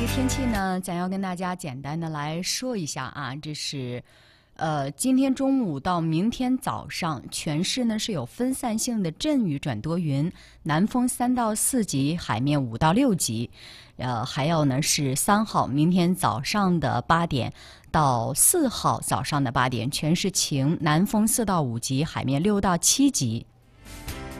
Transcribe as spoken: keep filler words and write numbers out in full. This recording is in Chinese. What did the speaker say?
于天气呢，咱要跟大家简单的来说一下啊，这是，呃，今天中午到明天早上，全市呢是有分散性的阵雨转多云，南风三到四级，海面五到六级。呃，还有呢是三号，明天早上的八点到四号早上的八点，全是晴，南风四到五级，海面六到七级。